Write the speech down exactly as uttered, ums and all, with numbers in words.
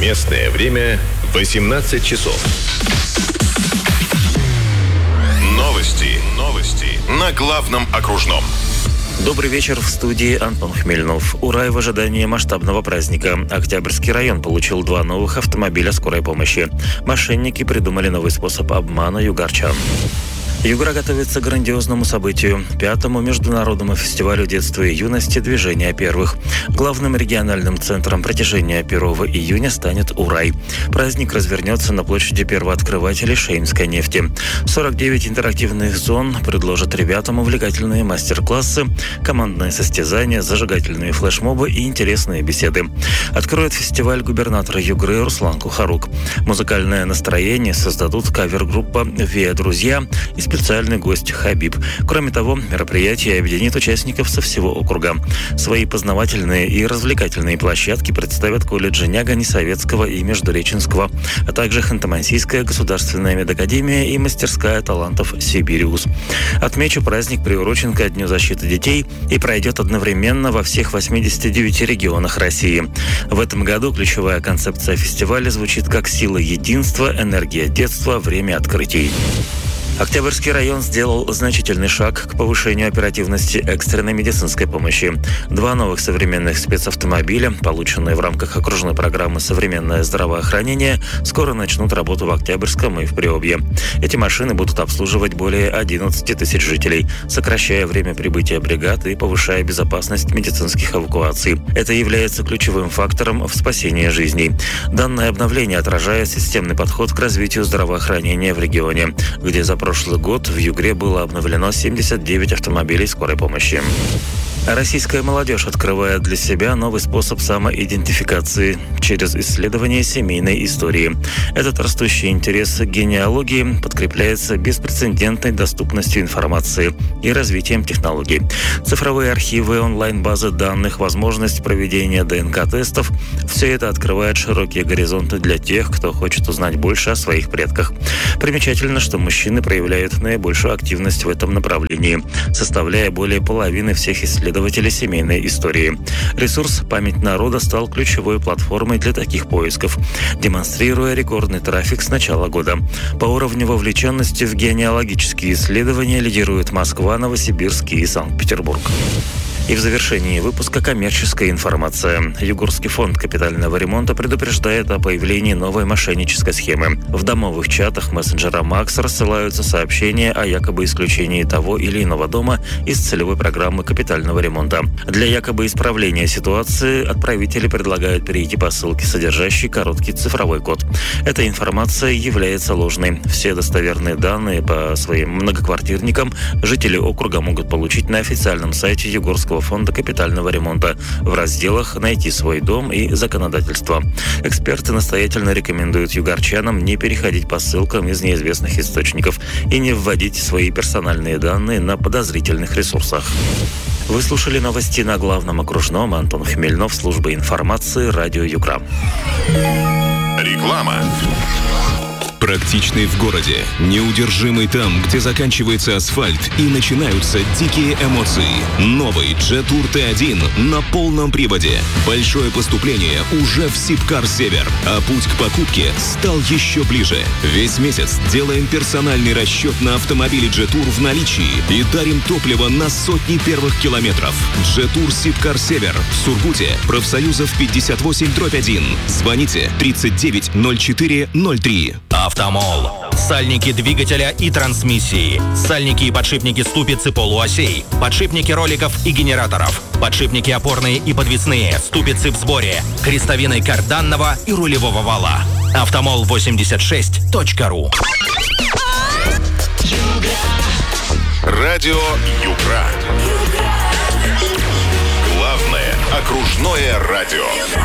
Местное время восемнадцать часов. Новости. Новости. На главном окружном. Добрый вечер, в студии Антон Хмельнов. Урай в ожидании масштабного праздника. Октябрьский район получил два новых автомобиля скорой помощи. Мошенники придумали новый способ обмана югорчан. Югра готовится к грандиозному событию – пятому международному фестивалю детства и юности «Движение первых». Главным региональным центром протяжения первого июня станет Урай. Праздник развернется на площади первооткрывателей Шеймской нефти. сорок девять интерактивных зон предложат ребятам увлекательные мастер-классы, командные состязания, зажигательные флешмобы и интересные беседы. Откроет фестиваль губернатор Югры Руслан Кухарук. Музыкальное настроение создадут кавер-группа «Виа Друзья» и специальный гость Хабиб. Кроме того, мероприятие объединит участников со всего округа. Свои познавательные и развлекательные площадки представят колледжи Няга-Несоветского и Междуреченского, а также Ханты-Мансийская государственная медакадемия и мастерская талантов Сибириус. Отмечу, праздник приурочен ко Дню защиты детей и пройдет одновременно во всех восьмидесяти девяти регионах России. В этом году ключевая концепция фестиваля звучит как «Сила единства, энергия детства, время открытий». Октябрьский район сделал значительный шаг к повышению оперативности экстренной медицинской помощи. Два новых современных спецавтомобиля, полученные в рамках окружной программы «Современное здравоохранение», скоро начнут работу в Октябрьском и в Приобье. Эти машины будут обслуживать более одиннадцати тысяч жителей, сокращая время прибытия бригад и повышая безопасность медицинских эвакуаций. Это является ключевым фактором в спасении жизней. Данное обновление отражает системный подход к развитию здравоохранения в регионе, где за прошлый год в Югре было обновлено семьдесят девять автомобилей скорой помощи. Российская молодежь открывает для себя новый способ самоидентификации через исследование семейной истории. Этот растущий интерес к генеалогии подкрепляется беспрецедентной доступностью информации и развитием технологий. Цифровые архивы, онлайн-базы данных, возможность проведения ДНК-тестов – все это открывает широкие горизонты для тех, кто хочет узнать больше о своих предках. Примечательно, что мужчины проявляют наибольшую активность в этом направлении, составляя более половины всех исследований семейной истории. Ресурс «Память народа» стал ключевой платформой для таких поисков, демонстрируя рекордный трафик с начала года. По уровню вовлеченности в генеалогические исследования лидируют Москва, Новосибирск и Санкт-Петербург. И в завершении выпуска коммерческая информация. Югорский фонд капитального ремонта предупреждает о появлении новой мошеннической схемы. В домовых чатах мессенджера Макс рассылаются сообщения о якобы исключении того или иного дома из целевой программы капитального ремонта. Для якобы исправления ситуации отправители предлагают перейти по ссылке, содержащей короткий цифровой код. Эта информация является ложной. Все достоверные данные по своим многоквартирникам жители округа могут получить на официальном сайте Югорского фонда капитального ремонта в разделах «Найти свой дом» и «Законодательство». Эксперты настоятельно рекомендуют югорчанам не переходить по ссылкам из неизвестных источников и не вводить свои персональные данные на подозрительных ресурсах. Вы слушали новости на главном окружном. Антон Хмельнов, служба информации, радио Югра. Реклама. Практичный в городе, неудержимый там, где заканчивается асфальт и начинаются дикие эмоции. Новый Джетур Т один на полном приводе. Большое поступление уже в Сибкар Север, а путь к покупке стал еще ближе. Весь месяц делаем персональный расчет на автомобиле Джетур в наличии и дарим топливо на сотни первых километров. Джетур Сибкар Север в Сургуте, профсоюзов пятьдесят восемь дробь один. Звоните тридцать девять ноль четыре ноль три. Автомол. Сальники двигателя и трансмиссии. Сальники и подшипники ступиц и полуосей. Подшипники роликов и генераторов. Подшипники опорные и подвесные. Ступицы в сборе. Крестовины карданного и рулевого вала. автомол восемьдесят шесть точка ру. Радио Югра. Главное окружное радио.